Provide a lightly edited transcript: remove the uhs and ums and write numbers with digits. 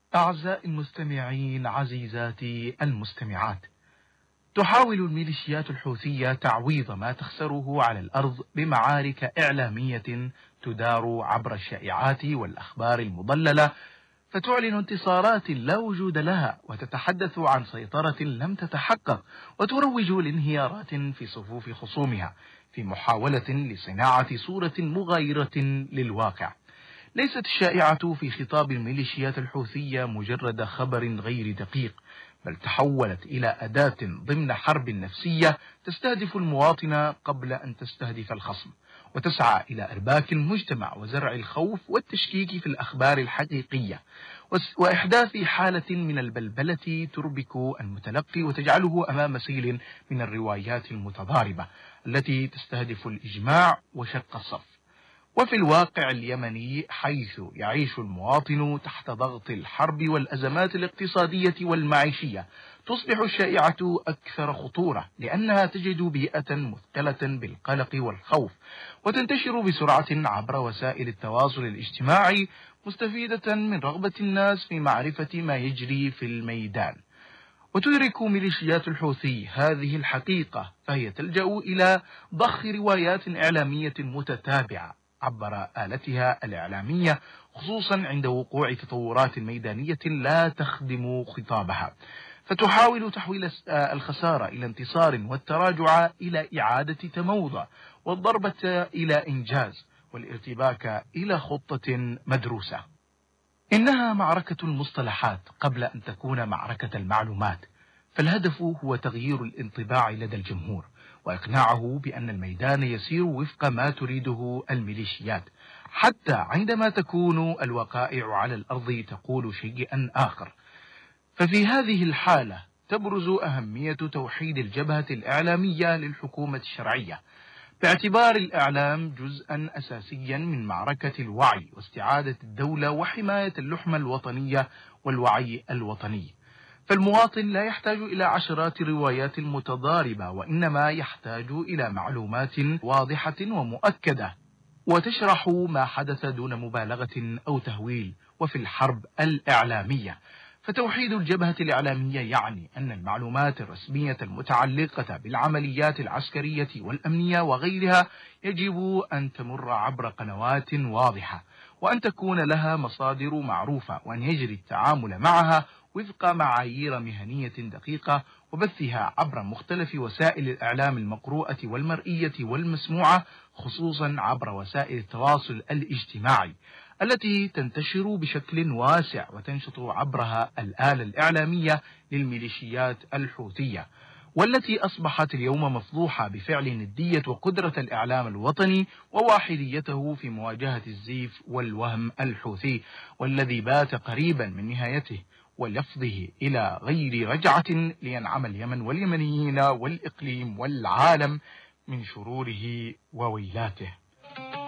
أعزائي المستمعين، عزيزاتي المستمعات، تحاول الميليشيات الحوثية تعويض ما تخسره على الأرض بمعارك إعلامية تدار عبر الشائعات والأخبار المضللة، فتعلن انتصارات لا وجود لها، وتتحدث عن سيطرة لم تتحقق، وتروج لانهيارات في صفوف خصومها في محاولة لصناعة صورة مغايرة للواقع. ليست الشائعة في خطاب الميليشيات الحوثية مجرد خبر غير دقيق، بل تحولت إلى أداة ضمن حرب نفسية تستهدف المواطن قبل أن تستهدف الخصم، وتسعى إلى إرباك المجتمع وزرع الخوف والتشكيك في الأخبار الحقيقية، وإحداث حالة من البلبلة تربك المتلقي وتجعله أمام سيل من الروايات المتضاربة التي تستهدف الإجماع وشق الصف. وفي الواقع اليمني، حيث يعيش المواطن تحت ضغط الحرب والأزمات الاقتصادية والمعيشية، تصبح الشائعة أكثر خطورة، لأنها تجد بيئة مثقلة بالقلق والخوف، وتنتشر بسرعة عبر وسائل التواصل الاجتماعي، مستفيدة من رغبة الناس في معرفة ما يجري في الميدان. وتدرك ميليشيات الحوثي هذه الحقيقة، فهي تلجأ إلى ضخ روايات إعلامية متتابعة عبر آلتها الإعلامية، خصوصا عند وقوع تطورات ميدانية لا تخدم خطابها، فتحاول تحويل الخسارة إلى انتصار، والتراجع إلى إعادة تموضع، والضربة إلى إنجاز، والارتباك إلى خطة مدروسة. إنها معركة المصطلحات قبل أن تكون معركة المعلومات، فالهدف هو تغيير الانطباع لدى الجمهور، وإقناعه بأن الميدان يسير وفق ما تريده الميليشيات، حتى عندما تكون الوقائع على الأرض تقول شيئا آخر. ففي هذه الحالة تبرز أهمية توحيد الجبهة الإعلامية للحكومة الشرعية، باعتبار الإعلام جزءا أساسيا من معركة الوعي واستعادة الدولة وحماية اللحمة الوطنية والوعي الوطني. فالمواطن لا يحتاج إلى عشرات روايات متضاربة، وإنما يحتاج إلى معلومات واضحة ومؤكدة وتشرح ما حدث دون مبالغة أو تهويل. وفي الحرب الإعلامية، فتوحيد الجبهة الإعلامية يعني أن المعلومات الرسمية المتعلقة بالعمليات العسكرية والأمنية وغيرها يجب أن تمر عبر قنوات واضحة، وأن تكون لها مصادر معروفة، وأن يجري التعامل معها وفق معايير مهنية دقيقة، وبثها عبر مختلف وسائل الإعلام المقروءة والمرئية والمسموعة، خصوصا عبر وسائل التواصل الاجتماعي التي تنتشر بشكل واسع وتنشط عبرها الآلة الإعلامية للميليشيات الحوثية، والتي أصبحت اليوم مفضوحة بفعل ندية وقدرة الإعلام الوطني وواحديته في مواجهة الزيف والوهم الحوثي، والذي بات قريبا من نهايته ولفظه إلى غير رجعة، لينعم اليمن واليمنيين والإقليم والعالم من شروره وويلاته.